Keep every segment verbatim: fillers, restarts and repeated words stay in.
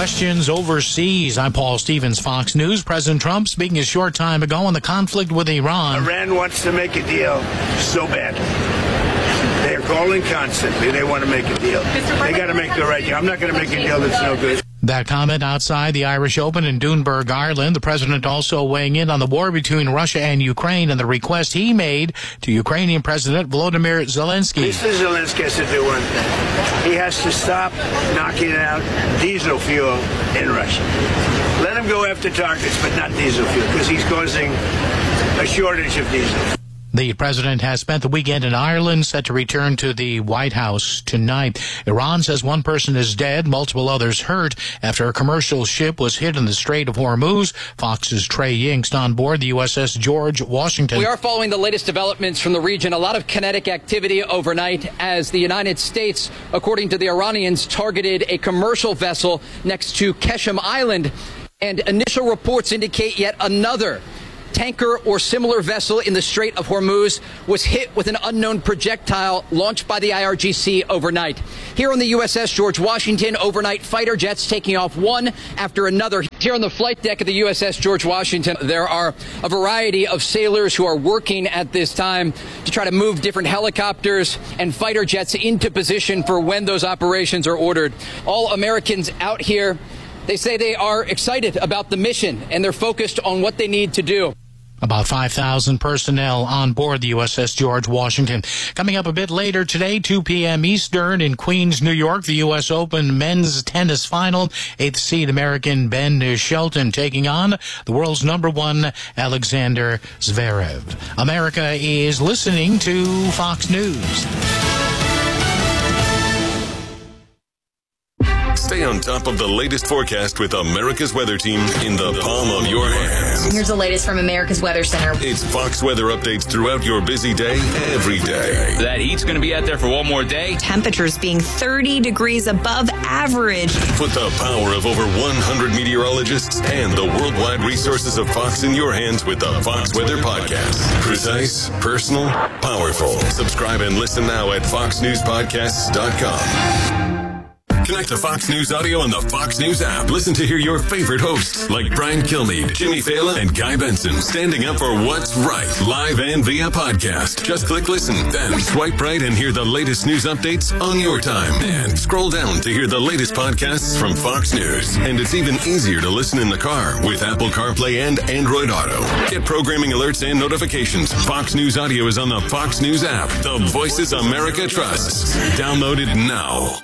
questions overseas. I'm Paul Stevens, Fox News. President Trump speaking a short time ago on the conflict with Iran. Iran wants to make a deal so bad. They're calling constantly. They want to make a deal. They got to make the right deal. I'm not going to make a deal that's no good. That comment outside the Irish Open in Dunburg, Ireland. The president also weighing in on the war between Russia and Ukraine and the request he made to Ukrainian President Volodymyr Zelensky. Mister Zelensky has to do one thing. He has to stop knocking out diesel fuel in Russia. Let him go after targets, but not diesel fuel, because he's causing a shortage of diesel. The president has spent the weekend in Ireland, set to return to the White House tonight. Iran says one person is dead, multiple others hurt after a commercial ship was hit in the Strait of Hormuz. Fox's Trey Yingst on board the U S S George Washington. We are following the latest developments from the region. A lot of kinetic activity overnight as the United States, according to the Iranians, targeted a commercial vessel next to Keshem Island. And initial reports indicate yet another tanker or similar vessel in the Strait of Hormuz was hit with an unknown projectile launched by the I R G C overnight. Here on the U S S George Washington, overnight fighter jets taking off one after another. Here on the flight deck of the U S S George Washington, there are a variety of sailors who are working at this time to try to move different helicopters and fighter jets into position for when those operations are ordered. All Americans out here, they say they are excited about the mission and they're focused on what they need to do. About five thousand personnel on board the U S S George Washington. Coming up a bit later today, two p.m. Eastern in Queens, New York, the U S Open men's tennis final. Eighth seed American Ben Shelton taking on the world's number one Alexander Zverev. America is listening to Fox News. Stay on top of the latest forecast with America's Weather Team in the palm of your hands. Here's the latest from America's Weather Center. It's Fox weather updates throughout your busy day, every day. That heat's going to be out there for one more day. Temperatures being thirty degrees above average. Put the power of over one hundred meteorologists and the worldwide resources of Fox in your hands with the Fox Weather Podcast. Precise, personal, powerful. Subscribe and listen now at fox news podcasts dot com. Connect to Fox News Audio on the Fox News app. Listen to hear your favorite hosts like Brian Kilmeade, Jimmy Fallon, and Guy Benson standing up for what's right, live and via podcast. Just click listen, then swipe right and hear the latest news updates on your time. And scroll down to hear the latest podcasts from Fox News. And it's even easier to listen in the car with Apple CarPlay and Android Auto. Get programming alerts and notifications. Fox News Audio is on the Fox News app. The voices America trusts. Download it now.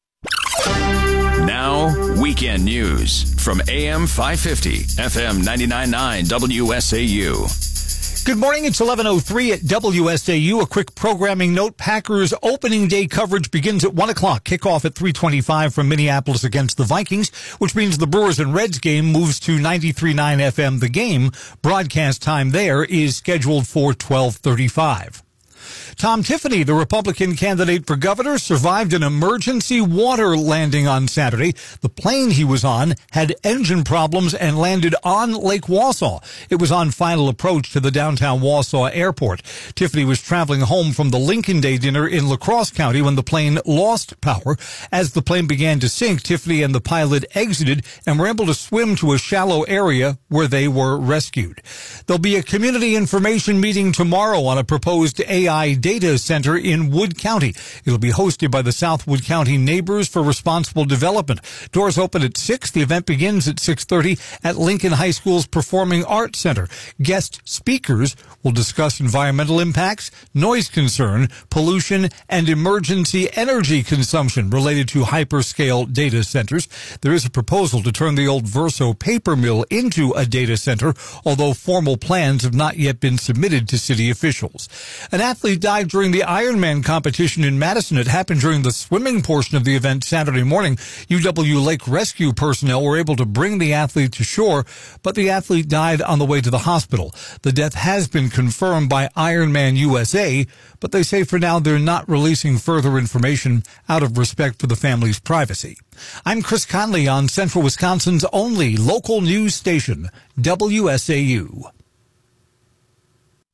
Now, weekend news from A M five fifty, F M ninety-nine point nine W S A U. Good morning. It's eleven oh three at W S A U. A quick programming note. Packers opening day coverage begins at one o'clock. Kickoff at three twenty-five from Minneapolis against the Vikings, which means the Brewers and Reds game moves to ninety-three point nine F M. The game broadcast time there is scheduled for twelve thirty-five. Tom Tiffany, the Republican candidate for governor, survived an emergency water landing on Saturday. The plane he was on had engine problems and landed on Lake Wausau. It was on final approach to the downtown Wausau airport. Tiffany was traveling home from the Lincoln Day dinner in La Crosse County when the plane lost power. As the plane began to sink, Tiffany and the pilot exited and were able to swim to a shallow area where they were rescued. There'll be a community information meeting tomorrow on a proposed A I data center in Wood County. It'll be hosted by the South Wood County Neighbors for Responsible Development. Doors open at six. The event begins at six thirty at Lincoln High School's Performing Arts Center. Guest speakers will discuss environmental impacts, noise concern, pollution, and emergency energy consumption related to hyperscale data centers. There is a proposal to turn the old Verso paper mill into a data center, although formal plans have not yet been submitted to city officials. An athlete died during the Ironman competition in Madison. It happened during the swimming portion of the event Saturday morning. U W Lake Rescue personnel were able to bring the athlete to shore, but the athlete died on the way to the hospital. The death has been confirmed by Ironman U S A, but they say for now they're not releasing further information out of respect for the family's privacy. I'm Chris Conley on Central Wisconsin's only local news station, W S A U.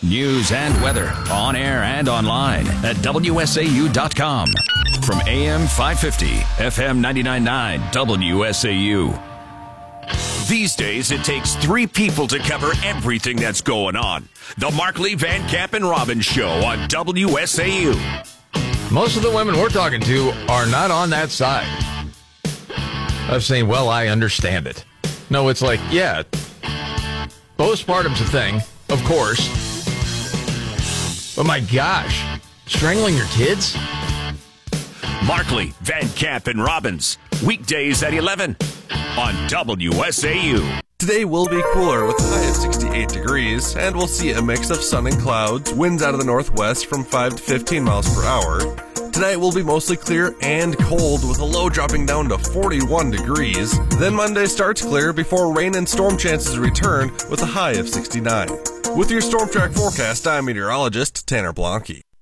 News and weather on air and online at W S A U dot com. From A M five fifty, F M ninety-nine point nine, W S A U. These days, it takes three people to cover everything that's going on. The Markley, Van Camp, and Robbins Show on W S A U. Most of the women we're talking to are not on that side of saying, well, I understand it. No, it's like, yeah, postpartum's a thing, of course. But my gosh, strangling your kids? Markley, Van Camp, and Robbins. Weekdays at eleven on W S A U. Today will be cooler with a high of sixty-eight degrees, and we'll see a mix of sun and clouds, winds out of the northwest from five to fifteen miles per hour. Tonight will be mostly clear and cold with a low dropping down to forty-one degrees. Then Monday starts clear before rain and storm chances return with a high of sixty-nine. With your Storm Track forecast, I'm meteorologist Tanner Blanke.